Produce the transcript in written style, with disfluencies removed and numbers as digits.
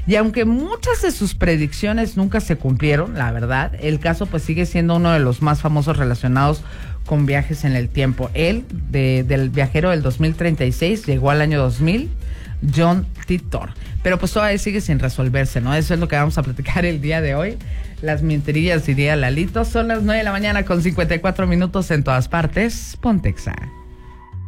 Y aunque muchas de sus predicciones nunca se cumplieron, la verdad, el caso pues sigue siendo uno de los más famosos relacionados con viajes en el tiempo. Él, del viajero del 2036, llegó al año 2000, John Titor. Pero pues todavía sigue sin resolverse, ¿no? Eso es lo que vamos a platicar el día de hoy. Las menterillas, diría Lalito. Son las 9 de la mañana con 54 minutos en todas partes. Pontexa.